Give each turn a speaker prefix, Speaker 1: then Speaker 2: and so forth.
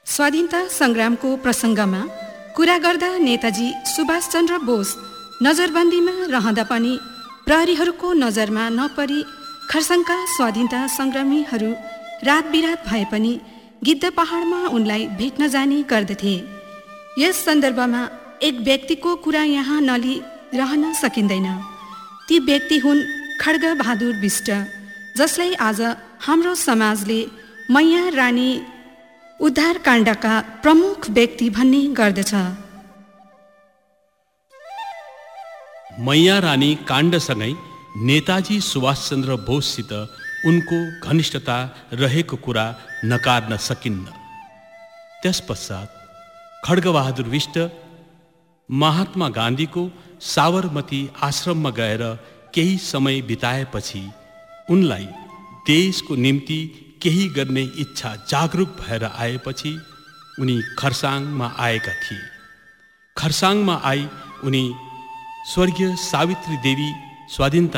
Speaker 1: स्वाधीनता सङ्ग्रामको प्रसङ्गमा कुरा गर्दा नेताजी सुभाष चन्द्र बोस नजरबन्दीमा रहँदा पनि प्रहरीहरूको नजरमा नपरी खरसाङका स्वाधीनता सङ्ग्रामीहरू रात बिरात भए पनि गिद्ध पहाडमा उनलाई भेट्न जाने गर्दथे। यस सन्दर्भमा एक व्यक्तिको कुरा यहाँ नलिरहन सकिँदैन। ती व्यक्ति हुन् खड्ग बहादुर बिष्ट, जसलाई आज हाम्रो समाजले मैया रानी उद्धारकाण्डका प्रमुख व्यक्ति भन्ने गर्दछ।
Speaker 2: मैया रानी काण्डसँगै नेताजी सुभाषचन्द्र बोससित उनको घनिष्ठता रहेको कुरा नकार्न सकिन्न। त्यसपश्चात खड्गबहादुर बिष्ट महात्मा गान्धीको साबरमती आश्रममा गएर केही समय बिताएपछि उनलाई देशको निम्ति केही गर्ने इच्छा जागरुक भएर आएपछि उनी खरसाङमा आएका थिए। खरसाङमा आई उनी स्वर्गीय सावित्री देवी स्वाधीनता